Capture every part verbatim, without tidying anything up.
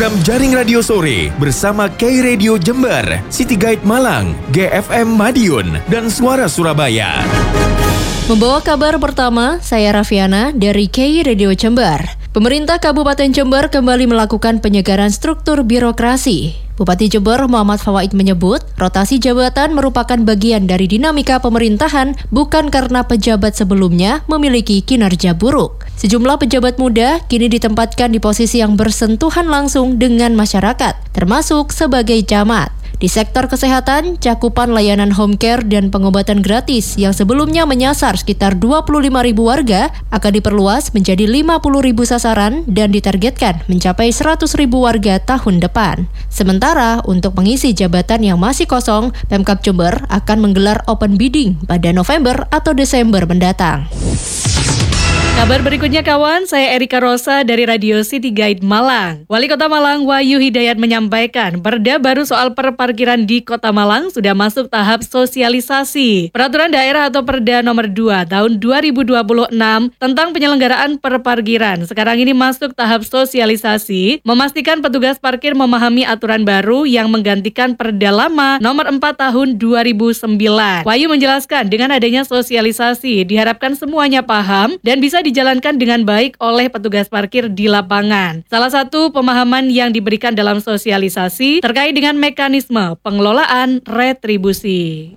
program Jaring Radio Sore bersama K Radio Jember, City Guide Malang, G F M Madiun, dan Suara Surabaya. Membawa kabar pertama, saya Rafiana dari K Radio Jember. Pemerintah Kabupaten Jember kembali melakukan penyegaran struktur birokrasi. Bupati Jember Muhammad Fawaid menyebut, rotasi jabatan merupakan bagian dari dinamika pemerintahan, bukan karena pejabat sebelumnya memiliki kinerja buruk. Sejumlah pejabat muda kini ditempatkan di posisi yang bersentuhan langsung dengan masyarakat, termasuk sebagai camat. Di sektor kesehatan, cakupan layanan home care dan pengobatan gratis yang sebelumnya menyasar sekitar dua puluh lima ribu warga akan diperluas menjadi lima puluh ribu sasaran dan ditargetkan mencapai seratus ribu warga tahun depan. Sementara untuk mengisi jabatan yang masih kosong, Pemkab Jember akan menggelar open bidding pada November atau Desember mendatang. Kabar berikutnya kawan, saya Erika Rosa dari Radio City Guide Malang. Wali Kota Malang Wahyu Hidayat menyampaikan, perda baru soal perparkiran di Kota Malang sudah masuk tahap sosialisasi. Peraturan daerah atau Perda nomor dua tahun dua ribu dua puluh enam tentang penyelenggaraan perparkiran sekarang ini masuk tahap sosialisasi, memastikan petugas parkir memahami aturan baru yang menggantikan Perda lama nomor empat tahun dua ribu sembilan. Wahyu menjelaskan, dengan adanya sosialisasi diharapkan semuanya paham dan bisa dijalankan dengan baik oleh petugas parkir di lapangan. Salah satu pemahaman yang diberikan dalam sosialisasi terkait dengan mekanisme pengelolaan retribusi.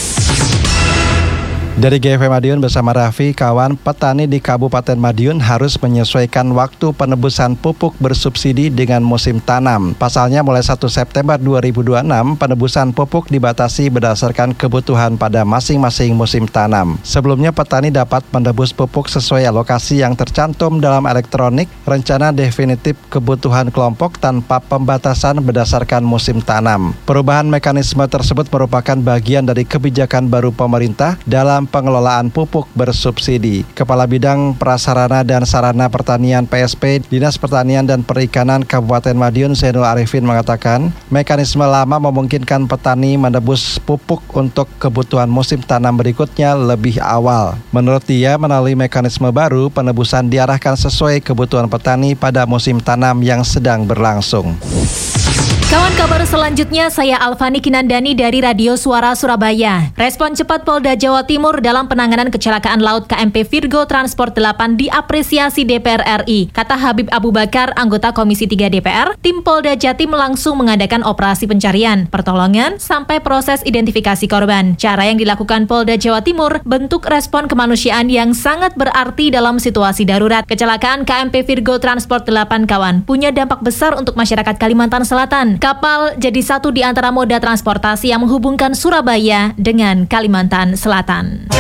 Dari G F M Madiun bersama Raffi, kawan, petani di Kabupaten Madiun harus menyesuaikan waktu penebusan pupuk bersubsidi dengan musim tanam. Pasalnya mulai satu September dua ribu dua puluh enam, penebusan pupuk dibatasi berdasarkan kebutuhan pada masing-masing musim tanam. Sebelumnya petani dapat menebus pupuk sesuai alokasi yang tercantum dalam elektronik rencana definitif kebutuhan kelompok tanpa pembatasan berdasarkan musim tanam. Perubahan mekanisme tersebut merupakan bagian dari kebijakan baru pemerintah dalam pengelolaan pupuk bersubsidi. Kepala Bidang Prasarana dan Sarana Pertanian P S P Dinas Pertanian dan Perikanan Kabupaten Madiun Zainul Arifin mengatakan, mekanisme lama memungkinkan petani menebus pupuk untuk kebutuhan musim tanam berikutnya lebih awal. Menurut dia, melalui mekanisme baru, penebusan diarahkan sesuai kebutuhan petani pada musim tanam yang sedang berlangsung. Kawan, kabar selanjutnya saya Alfani Kinandani dari Radio Suara Surabaya. Respon cepat Polda Jawa Timur dalam penanganan kecelakaan laut K M P Virgo Transport delapan diapresiasi D P R R I. Kata Habib Abu Bakar, anggota Komisi tiga D P R, tim Polda Jatim langsung mengadakan operasi pencarian, pertolongan, sampai proses identifikasi korban. Cara yang dilakukan Polda Jawa Timur bentuk respon kemanusiaan yang sangat berarti dalam situasi darurat. Kecelakaan K M P Virgo Transport delapan, kawan, punya dampak besar untuk masyarakat Kalimantan Selatan. Kapal jadi satu di antara moda transportasi yang menghubungkan Surabaya dengan Kalimantan Selatan.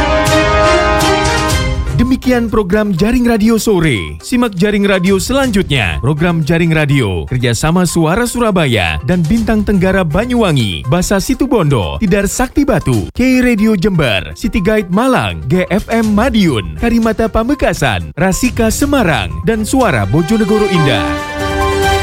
Demikian program Jaring Radio Sore. Simak Jaring Radio selanjutnya. Program Jaring Radio kerjasama Suara Surabaya dan Bintang Tenggara Banyuwangi, Basa Situbondo, Tidar Sakti Batu, K Radio Jember, City Guide Malang, G F M Madiun, Karimata Pamekasan, Rasika Semarang, dan Suara Bojonegoro Indah.